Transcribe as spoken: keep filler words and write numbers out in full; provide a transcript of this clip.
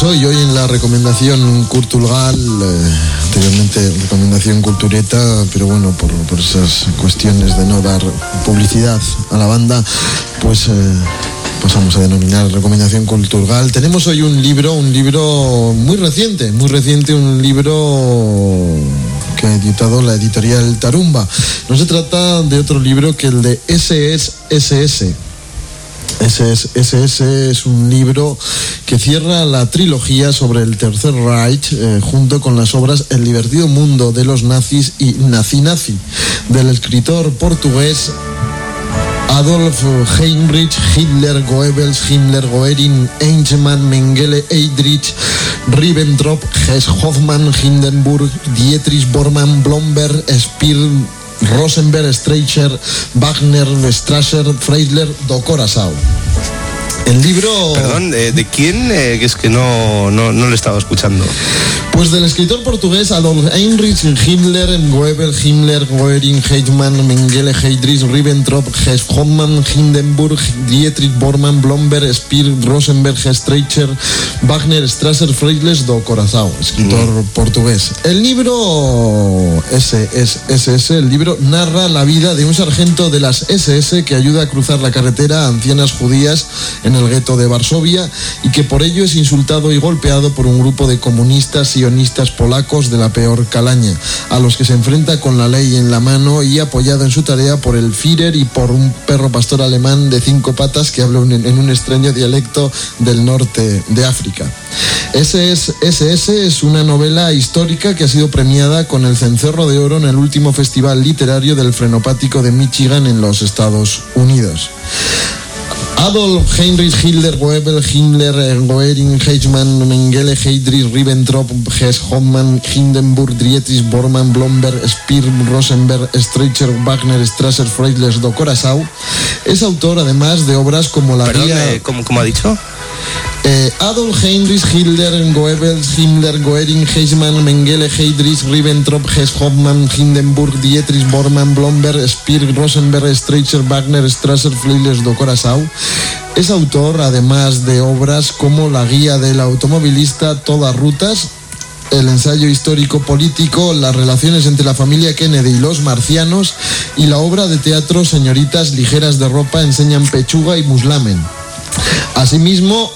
hoy, hoy en la recomendación Culturgal, eh, anteriormente recomendación Cultureta, pero bueno, por, por esas cuestiones de no dar publicidad a la banda, pues eh, pasamos a denominar recomendación Culturgal. Tenemos hoy un libro, un libro muy reciente, muy reciente, un libro que ha editado la editorial Tarumba. No se trata de otro libro que el de S S S S. S S S es un libro que cierra la trilogía sobre el Tercer Reich, eh, junto con las obras El divertido mundo de los nazis y Nazi Nazi, del escritor portugués Adolf Heinrich Hitler, Goebbels, Himmler, Goering, Eichmann, Mengele, Heydrich, Ribbentrop, Hess, Hoffmann, Hindenburg, Dietrich, Bormann, Blomberg, Speer, Rosenberg, Streicher, Wagner, Strasser, Freisler, do Curaçao. El libro... Perdón, ¿de, de quién? Eh, que es que no, no, no lo estaba escuchando. Pues del escritor portugués Adolf Heinrich Hitler, Goebbels, Himmler, Goering, Eichmann, Mengele, Heydrich, Ribbentrop, Hess, Hoffmann, Hindenburg, Dietrich, Bormann, Blomberg, Speer, Rosenberg, Streicher, Wagner, Strasser, Freisler, do Curaçao, escritor mm. portugués. El libro S S S, el libro narra la vida de un sargento de las S S que ayuda a cruzar la carretera a ancianas judías en el gueto de Varsovia y que por ello es insultado y golpeado por un grupo de comunistas sionistas polacos de la peor calaña, a los que se enfrenta con la ley en la mano y apoyado en su tarea por el Führer y por un perro pastor alemán de cinco patas que habla en un extraño dialecto del norte de África. S S S es una novela histórica que ha sido premiada con el Cencerro de Oro en el último festival literario del Frenopático de Michigan en los Estados Unidos. Adolf Heinrich Hitler, Goebbels, Himmler, Goering, Eichmann, Mengele, Heydrich, Ribbentrop, Hess, Hoffmann, Hindenburg, Dietrich, Bormann, Blomberg, Speer, Rosenberg, Streicher, Wagner, Strasser, Freisler, do Curaçao. Es autor además de obras como la Perdón, guía... eh, ¿cómo, ¿cómo ha dicho? Eh, Adolf Heinrich Hitler, Goebbels, Himmler, Goering, Eichmann, Mengele, Heydrich, Ribbentrop, Hess, Hoffmann, Hindenburg, Dietrich, Bormann, Blomberg, Speer, Rosenberg, Streicher, Wagner, Strasser, Freisler, do Curaçao. Es autor además de obras como La guía del automovilista, Todas rutas, el ensayo histórico político, las relaciones entre la familia Kennedy y los marcianos, y la obra de teatro Señoritas ligeras de ropa enseñan pechuga y muslamen. Asimismo,